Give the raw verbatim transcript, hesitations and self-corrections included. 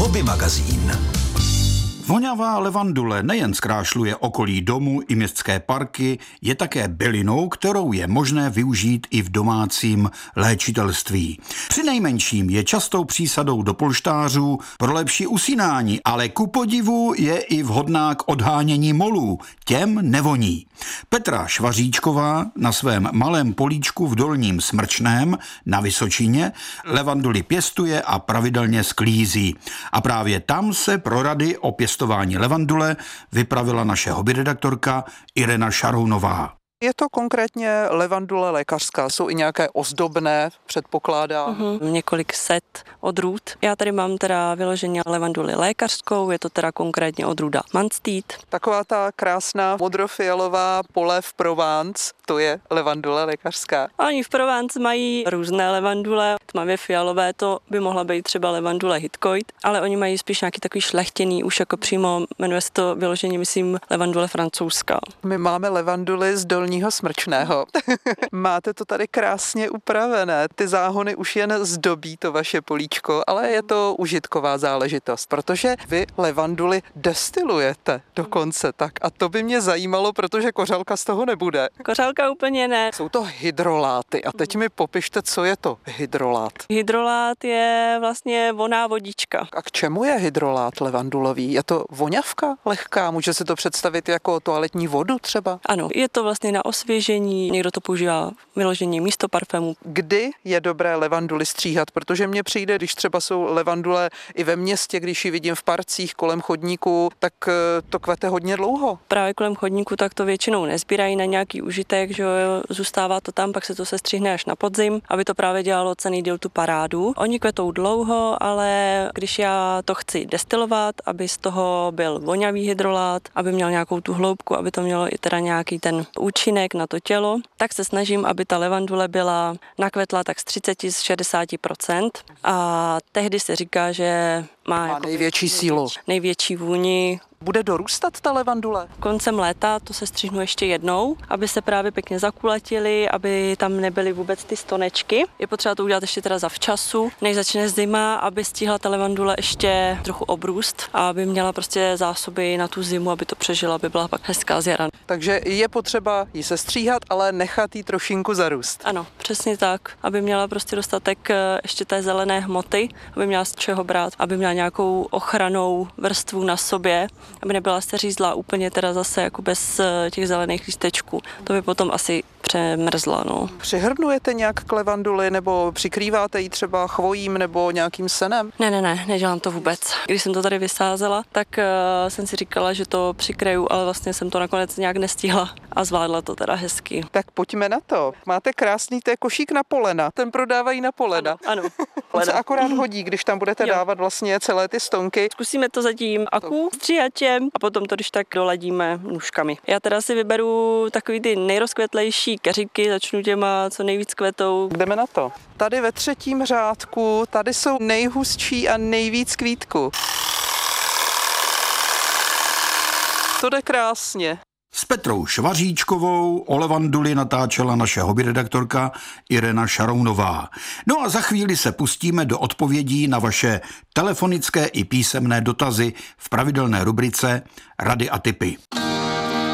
Hobby magazín. Voňavá levandule nejen zkrášluje okolí domu i městské parky, je také bylinou, kterou je možné využít i v domácím léčitelství. Přinejmenším je častou přísadou do polštářů pro lepší usínání, ale ku podivu je i vhodná k odhánění molů. Těm nevoní. Petra Švaříčková na svém malém políčku v Dolním Smrčném na Vysočině levanduly pěstuje a pravidelně sklízí. A právě tam se pro rady o pěstování levandule vypravila naše hobbyredaktorka Irena Šarounová. Je to konkrétně levandule lékařská, jsou i nějaké ozdobné, předpokládám. Uh-huh. Několik set odrůd. Já tady mám teda vyloženě levanduli lékařskou, je to teda konkrétně odrůda Mansteed. Taková ta krásná modrofialová pole v Provence, to je levandule lékařská. Oni v Provence mají různé levandule, tmavě fialové, to by mohla být třeba levandule Hitcoit, ale oni mají spíš nějaký takový šlechtěný, už jako přímo, jmenuje se to vyloženě, myslím, levandule francouzská. My máme levanduly z Dolního Smrčného. Máte to tady krásně upravené. Ty záhony už jen zdobí to vaše políčko, ale je to užitková záležitost, protože vy levanduly destilujete dokonce tak. A to by mě zajímalo, protože kořalka z toho nebude. Kořalka úplně ne. Jsou to hydroláty. A teď mi popište, co je to hydrolát. Hydrolát je vlastně vonná vodička. A k čemu je hydrolát levandulový? Je to voňavka lehká? Může se to představit jako toaletní vodu třeba? Ano, je to vlastně na osvěžení, někdo to používá vyloženě místo parfému. Kdy je dobré levanduly stříhat? Protože mně přijde, když třeba jsou levandule i ve městě, když ji vidím v parcích kolem chodníků, tak to kvete hodně dlouho. Právě kolem chodníku tak to většinou nezbírají na nějaký užitek, že jo, zůstává to tam, pak se to sestřihne až na podzim, aby to právě dělalo cený díl tu parádu. Oni kvetou dlouho, ale když já to chci destilovat, aby z toho byl voňavý hydrolát, aby měl nějakou tu hloubku, aby to mělo i teda nějaký ten účinek na to tělo, tak se snažím, aby ta levandule byla nakvetla tak z třicet až šedesát procent a tehdy se říká, že má, má největší sílu. Největší vůni. Bude dorůstat ta levandule? Koncem léta to se střihnu ještě jednou, aby se právě pěkně zakulatily, aby tam nebyly vůbec ty stonečky. Je potřeba to udělat ještě teda zavčasu, než začne zima, aby stihla ta levandule ještě trochu obrůst a aby měla prostě zásoby na tu zimu, aby to přežila, aby byla pak hezká z jara. Takže je potřeba ji sestříhat, ale nechat ji trošinku zarůst. Ano, přesně tak, aby měla prostě dostatek ještě té zelené hmoty, aby měla z čeho brát, aby měla nějakou ochranou vrstvu na sobě, aby nebyla seřízlá úplně teda zase jako bez těch zelených lístečků. To by potom asi přemrzla, no. Přihrnujete nějak k levanduli nebo přikrýváte ji třeba chvojím nebo nějakým senem? Ne, ne, ne, nedělám to vůbec. Když jsem to tady vysázela, tak uh, jsem si říkala, že to přikryju, ale vlastně jsem to nakonec nějak nestihla a zvládla to teda hezky. Tak pojďme na to. Máte krásný té košík na polena. Ten prodávají na polena. Ano. ano. On se akorát hodí, když tam budete jo. dávat vlastně celé ty stonky. Zkusíme to zatím aku stříhačem a potom to když tak doladíme nůžkami. Já teda si vyberu takový ty nejrozkvetlejší keříky, začnu těma, co nejvíc kvetou. Jdeme na to. Tady ve třetím řádku, tady jsou nejhustší a nejvíc kvítku. To jde krásně. S Petrou Švaříčkovou o levanduli natáčela naše hobbyredaktorka Irena Šarounová. No a za chvíli se pustíme do odpovědí na vaše telefonické i písemné dotazy v pravidelné rubrice Rady a tipy.